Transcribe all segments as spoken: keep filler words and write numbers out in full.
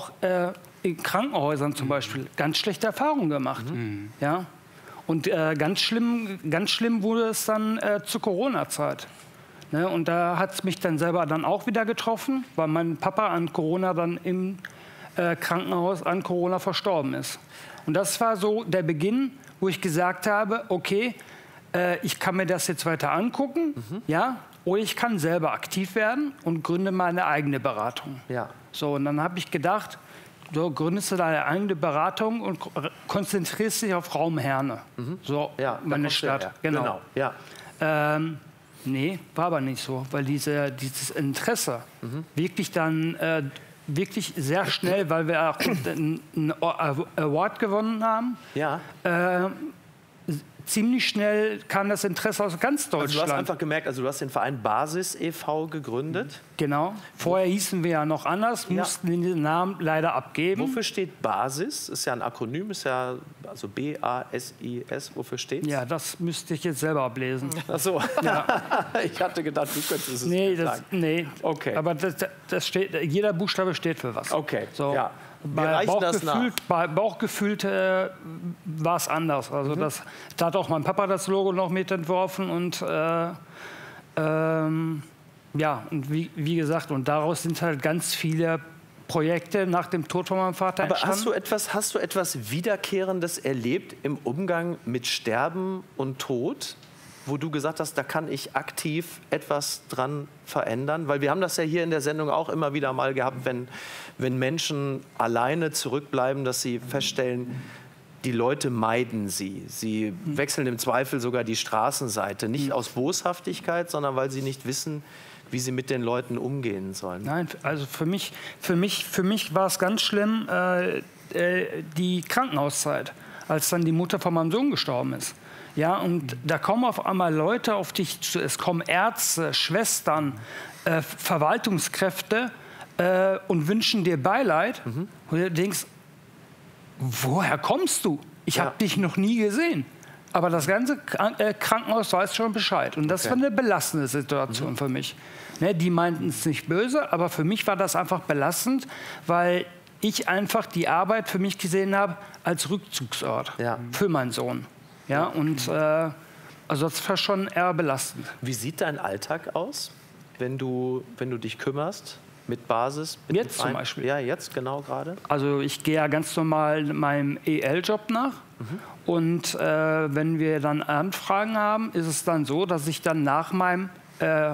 auch äh, in Krankenhäusern zum Beispiel ganz schlechte Erfahrungen gemacht. Mhm. Ja? Und äh, ganz schlimm, ganz schlimm wurde es dann äh, zur Corona-Zeit. Ne? Und da hat es mich dann selber dann auch wieder getroffen, weil mein Papa an Corona dann im äh, Krankenhaus an Corona verstorben ist. Und das war so der Beginn, wo ich gesagt habe, okay, äh, ich kann mir das jetzt weiter angucken, mhm. ja, oder ich kann selber aktiv werden und gründe meine eigene Beratung. Ja. So, und dann habe ich gedacht, so gründest du deine eigene Beratung und konzentrierst dich auf Raum Herne. Mhm. So, ja, meine Stadt. Ja. Genau. genau. Ja. Ähm, nee, war aber nicht so, weil diese, dieses Interesse mhm. wirklich dann äh, wirklich sehr schnell, weil wir auch einen Award gewonnen haben, ja. äh, ziemlich schnell kam das Interesse aus ganz Deutschland. Also du hast einfach gemerkt, also du hast den Verein Basis e V gegründet. Genau. Vorher hießen wir ja noch anders, ja. mussten den Namen leider abgeben. Wofür steht Basis? Ist ja ein Akronym, ist ja also B A S I S. Wofür steht es? Ja, das müsste ich jetzt selber ablesen. Ach so. Ja. Ich hatte gedacht, du könntest es nee, das, sagen. Nee, okay. Aber das, das steht, jeder Buchstabe steht für was. Okay, so. ja. Bei Bauchgefühl, bei Bauchgefühl äh, war es anders. Also mhm. das, da hat auch mein Papa das Logo noch mitentworfen und äh, ähm, ja, und wie, wie gesagt, und daraus sind halt ganz viele Projekte nach dem Tod von meinem Vater Aber entstanden. hast du etwas, hast du etwas Wiederkehrendes erlebt im Umgang mit Sterben und Tod, wo du gesagt hast, da kann ich aktiv etwas dran verändern? Weil wir haben das ja hier in der Sendung auch immer wieder mal gehabt, wenn, wenn Menschen alleine zurückbleiben, dass sie feststellen, die Leute meiden sie. Sie wechseln im Zweifel sogar die Straßenseite. Nicht aus Boshaftigkeit, sondern weil sie nicht wissen, wie sie mit den Leuten umgehen sollen. Nein, also für mich, für mich, für mich war es ganz schlimm, äh, äh, die Krankenhauszeit, als dann die Mutter von meinem Sohn gestorben ist. Ja, und da kommen auf einmal Leute auf dich zu. Es kommen Ärzte, Schwestern, äh, Verwaltungskräfte äh, und wünschen dir Beileid. Mhm. Und du denkst, woher kommst du? Ich ja. habe dich noch nie gesehen. Aber das ganze Krankenhaus weiß schon Bescheid. Und das okay. war eine belastende Situation mhm. für mich. Ne, die meinten es nicht böse, aber für mich war das einfach belastend, weil ich einfach die Arbeit für mich gesehen habe als Rückzugsort ja. für meinen Sohn. Ja, und äh, also das war schon eher belastend. Wie sieht dein Alltag aus, wenn du, wenn du dich kümmerst mit Basis? Mit jetzt zum Beispiel? Ja, jetzt genau gerade. Also ich gehe ja ganz normal meinem E L-Job nach. Mhm. Und äh, wenn wir dann Anfragen haben, ist es dann so, dass ich dann nach meinem äh,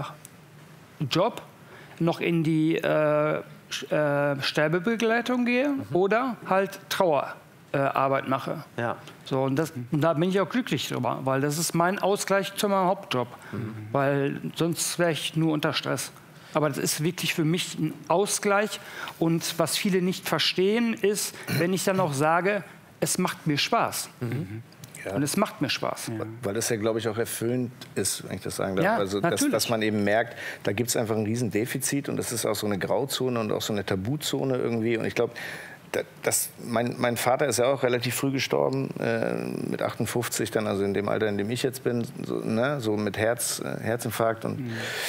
Job noch in die äh, äh, Sterbebegleitung gehe mhm. oder halt Trauer. Äh, Arbeit mache. Ja. So, und, das, und da bin ich auch glücklich drüber, weil das ist mein Ausgleich zu meinem Hauptjob. Mhm. Weil sonst wäre ich nur unter Stress. Aber das ist wirklich für mich ein Ausgleich. Und was viele nicht verstehen, ist, wenn ich dann auch sage, es macht mir Spaß. Mhm. Ja. Und es macht mir Spaß. Ja. Weil das ja, glaube ich, auch erfüllend ist, wenn ich das sagen darf. Ja, also, dass, dass man eben merkt, da gibt es einfach ein Riesendefizit und das ist auch so eine Grauzone und auch so eine Tabuzone irgendwie. Und ich glaube, Das, mein, mein Vater ist ja auch relativ früh gestorben, äh, mit achtundfünfzig, dann also in dem Alter, in dem ich jetzt bin, so, ne, so mit Herz, äh, Herzinfarkt. Und, mhm.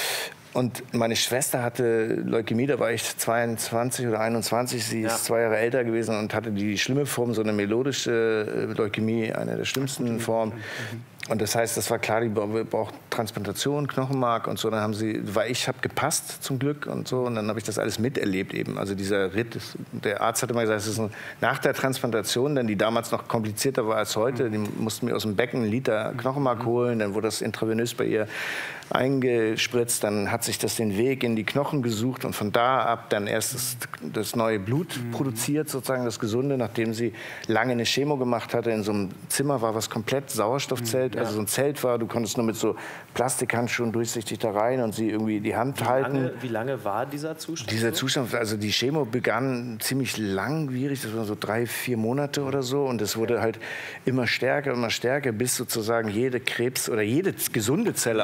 und meine Schwester hatte Leukämie, da war ich zweiundzwanzig oder einundzwanzig, sie ja. ist zwei Jahre älter gewesen und hatte die schlimme Form, so eine melodische Leukämie, eine der schlimmsten Formen. Mhm. Und das heißt, das war klar, die braucht Transplantation, Knochenmark und so. Dann haben sie, weil ich habe gepasst zum Glück und so. Und dann habe ich das alles miterlebt eben. Also dieser Ritt, der Arzt hat immer gesagt, es ist ein, nach der Transplantation, denn die damals noch komplizierter war als heute. Die mussten mir aus dem Becken einen Liter Knochenmark holen. Dann wurde das intravenös bei ihr eingespritzt. Dann hat sich das den Weg in die Knochen gesucht und von da ab dann erst das, das neue Blut produziert, sozusagen das Gesunde, nachdem sie lange eine Chemo gemacht hatte. In so einem Zimmer war was komplett Sauerstoffzelt. Ja. Also so ein Zelt war, du konntest nur mit so Plastikhandschuhen durchsichtig da rein und sie irgendwie die Hand wie halten. Lange, wie lange war dieser Zustand? Dieser Zustand, also die Chemo begann ziemlich langwierig, das waren so drei, vier Monate oder so und es wurde halt immer stärker, immer stärker, bis sozusagen jede Krebs oder jede gesunde Zelle jede auch im Grunde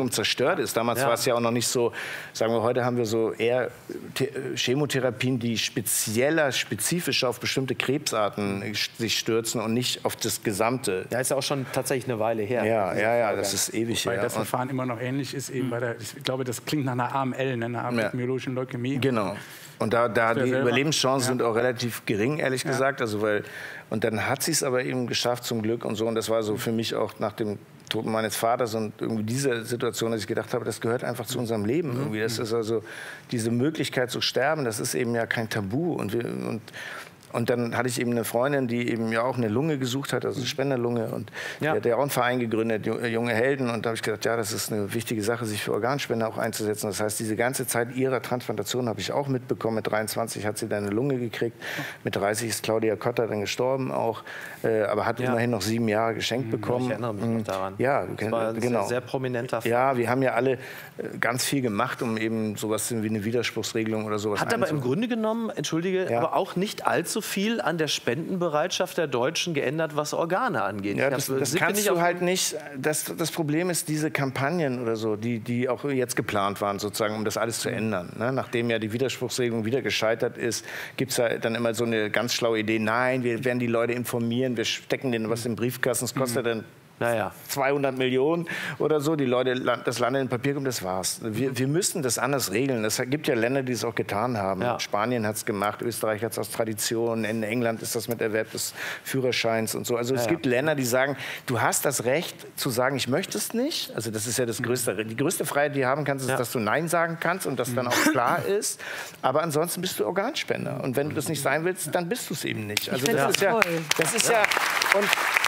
Zellmembran zerstört ist. Damals Ja. war es ja auch noch nicht so, sagen wir, heute haben wir so eher Chemotherapien, die spezieller, spezifischer auf bestimmte Krebsarten sich stürzen und nicht auf das Gesamte. Ja, ist ja auch schon tatsächlich eine Weile her. Ja, ja, ja, das ist ewig Weil her. das Verfahren immer noch ähnlich ist, eben bei der, ich glaube, das klingt nach einer A M L, ne, einer myologischen Leukämie. Genau. Und da, da die selber. Überlebenschancen Ja. sind auch relativ gering, ehrlich Ja. gesagt. Also weil, und dann hat sie es aber eben geschafft, zum Glück und so. Und das war so für mich auch nach dem Tod meines Vaters und irgendwie diese Situation, dass ich gedacht habe, das gehört einfach zu unserem Leben irgendwie. Das ist also diese Möglichkeit zu sterben, das ist eben ja kein Tabu. Und wir, und Und dann hatte ich eben eine Freundin, die eben ja auch eine Lunge gesucht hat, also eine Spenderlunge. Und Ja. die hat ja auch einen Verein gegründet, Junge Helden. Und da habe ich gedacht, ja, das ist eine wichtige Sache, sich für Organspender auch einzusetzen. Das heißt, diese ganze Zeit ihrer Transplantation habe ich auch mitbekommen. Mit dreiundzwanzig hat sie dann eine Lunge gekriegt. Mit dreißig ist Claudia Cotta dann gestorben auch. Äh, aber hat Ja. immerhin noch sieben Jahre geschenkt bekommen. Ich erinnere mich noch daran. Ja, Das war ein genau. sehr, sehr prominenter Fall. Ja, wir haben ja alle äh, ganz viel gemacht, um eben sowas wie eine Widerspruchsregelung oder sowas Hat aber im einzu- Grunde genommen, entschuldige, Ja. aber auch nicht allzu viel an der Spendenbereitschaft der Deutschen geändert, was Organe angeht. Ja, Ich das, hab- das sind wir kannst nicht du auf- halt nicht. Das, das Problem ist, diese Kampagnen oder so, die, die auch jetzt geplant waren, sozusagen, um das alles zu ändern. Ne? Nachdem ja die Widerspruchsregelung wieder gescheitert ist, gibt es ja dann immer so eine ganz schlaue Idee, nein, wir werden die Leute informieren, wir stecken denen was im Briefkasten, es kostet dann Naja. zweihundert Millionen oder so, die Leute, das landet in Papier und das war's. Wir, wir müssen das anders regeln. Es gibt ja Länder, die es auch getan haben. Ja. Spanien hat es gemacht, Österreich hat es aus Tradition, in England ist das mit Erwerb des Führerscheins und so. Also es Ja, gibt Länder, die sagen, du hast das Recht zu sagen, ich möchte es nicht. Also das ist ja das größte, die größte Freiheit, die du haben kannst, ist, Ja. dass du Nein sagen kannst und das dann auch klar ist. Aber ansonsten bist du Organspender. Und wenn du das nicht sein willst, dann bist du es eben nicht. Also find das das ist ja, toll. das ist ja, und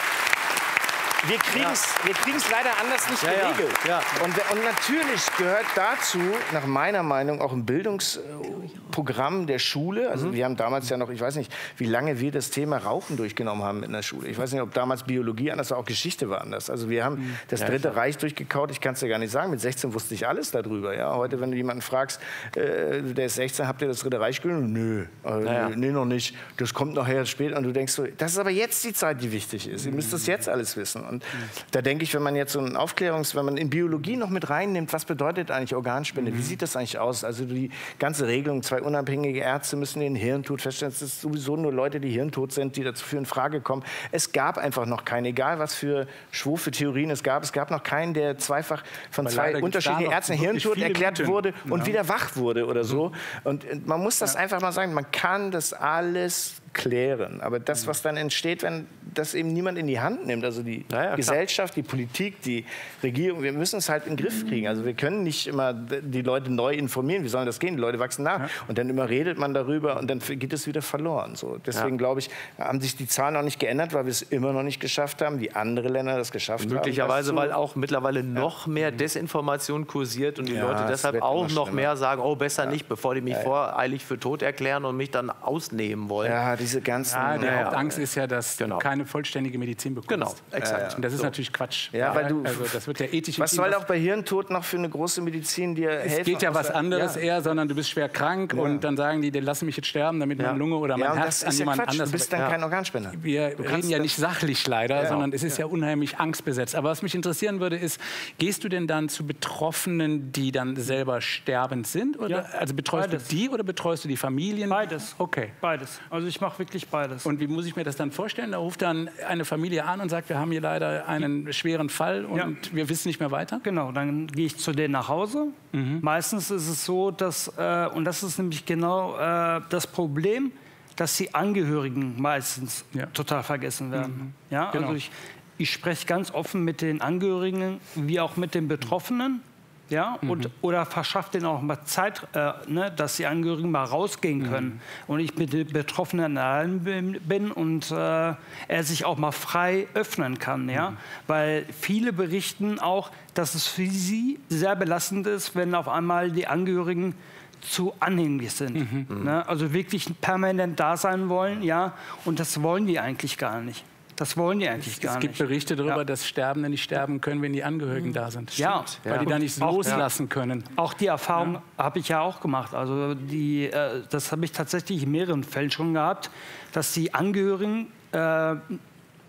wir kriegen es wir kriegen's leider anders nicht Ja, ja. geregelt. Ja. Und, und natürlich gehört dazu, nach meiner Meinung, auch ein Bildungsprogramm der Schule. Also Mhm. wir haben damals ja noch, ich weiß nicht, wie lange wir das Thema Rauchen durchgenommen haben in der Schule. Ich weiß nicht, ob damals Biologie anders war, auch Geschichte war anders. Also wir haben Mhm. das Dritte Reich durchgekaut. Ich kann es dir gar nicht sagen. Mit sechzehn wusste ich alles darüber. Ja? Heute, wenn du jemanden fragst, äh, der ist sechzehn, habt ihr das Dritte Reich gegründet? Nö, äh, Naja. nee, noch nicht. Das kommt nachher später. Und du denkst so, das ist aber jetzt die Zeit, die wichtig ist. Ihr müsst das jetzt alles wissen. Und da denke ich, wenn man jetzt so ein Aufklärungs-, wenn man in Biologie noch mit reinnimmt, was bedeutet eigentlich Organspende? Wie sieht das eigentlich aus? Also die ganze Regelung, zwei unabhängige Ärzte müssen den Hirntod feststellen. Es ist sowieso nur Leute, die hirntot sind, die dazu in Frage kommen. Es gab einfach noch keinen, egal was für schwufe Theorien es gab. Es gab noch keinen, der zweifach von Aber zwei leider gibt's da unterschiedlichen noch Ärzten wirklich Hirntod viele erklärt Mythen. wurde und Ja. wieder wach wurde oder so. Und äh, man muss das einfach mal sagen, man kann das alles klären. Aber das, was dann entsteht, wenn das eben niemand in die Hand nimmt, also die Ja, ja, klar. Gesellschaft, die Politik, die Regierung, wir müssen es halt in den Griff kriegen. Also wir können nicht immer die Leute neu informieren. Wie soll das gehen? Die Leute wachsen nach. Und dann immer redet man darüber und dann geht es wieder verloren. So. Deswegen Ja. glaube ich, haben sich die Zahlen noch nicht geändert, weil wir es immer noch nicht geschafft haben, wie andere Länder das geschafft Möglicherweise, haben. weil auch mittlerweile noch mehr Desinformation kursiert und die Ja, Leute es deshalb wird auch immer noch schlimmer. mehr sagen, oh, besser nicht, bevor die mich voreilig für tot erklären und mich dann ausnehmen wollen. Ja, diese ganzen... Ja, die Ja, Hauptangst ist ja, dass Genau. du keine vollständige Medizin bekommst. Genau, exakt. Und das ist natürlich Quatsch. Ja, weil du- also das wird ja ethisch. Was soll auch bei Hirntod noch für eine große Medizin dir helfen? Es geht ja was außer- anderes Ja. eher, sondern du bist schwer krank und dann sagen die, die lassen mich jetzt sterben, damit Ja. meine Lunge oder mein Ja, und Herz das an ist ja jemand Quatsch. anders. Du bist dann Ja. kein Organspender. Wir kannst reden ja das- nicht sachlich leider, Ja. sondern es ist ja. unheimlich angstbesetzt. Aber was mich interessieren würde, ist, gehst du denn dann zu Betroffenen, die dann selber sterbend sind? Oder? Ja, Also betreust beides. du die oder betreust du die Familien? Beides. Okay. Beides. Also ich mache wirklich beides. Und wie muss ich mir das dann vorstellen? Da ruft dann eine Familie an und sagt, wir haben hier leider einen schweren Fall und Ja. wir wissen nicht mehr weiter? Genau, dann gehe ich zu denen nach Hause. Meistens ist es so, dass, äh, und das ist nämlich genau äh, das Problem, dass die Angehörigen meistens Ja. total vergessen werden. Ja, Genau. also ich, ich spreche ganz offen mit den Angehörigen wie auch mit den Betroffenen. Ja, und, oder verschafft denen auch mal Zeit, äh, ne, dass die Angehörigen mal rausgehen können. Und ich mit den Betroffenen allein bin, bin und äh, er sich auch mal frei öffnen kann. Ja? Weil viele berichten auch, dass es für sie sehr belastend ist, wenn auf einmal die Angehörigen zu anhänglich sind. Ne? Also wirklich permanent da sein wollen. Ja? Und das wollen die eigentlich gar nicht. Das wollen die eigentlich gar Es gibt nicht. Berichte darüber, Ja. dass Sterbende nicht sterben können, wenn die Angehörigen da sind. Ja. Weil die da nicht Auch- loslassen können. Auch die Erfahrung habe ich ja auch gemacht. Also die, äh, das habe ich tatsächlich in mehreren Fällen schon gehabt, dass die Angehörigen äh,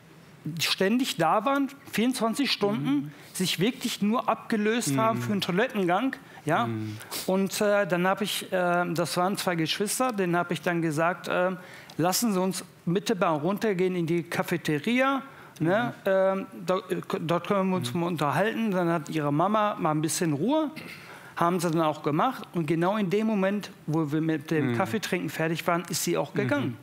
ständig da waren, vierundzwanzig Stunden, mhm. sich wirklich nur abgelöst mhm. haben für einen Toilettengang. Ja? Mhm. Und äh, dann habe ich, äh, das waren zwei Geschwister, denen habe ich dann gesagt, äh, lassen Sie uns mittelbar runtergehen in die Cafeteria. Ne? Mhm. Ähm, dort, dort können wir uns mhm. mal unterhalten. Dann hat ihre Mama mal ein bisschen Ruhe. Haben sie dann auch gemacht. Und genau in dem Moment, wo wir mit dem mhm. Kaffeetrinken fertig waren, ist sie auch gegangen.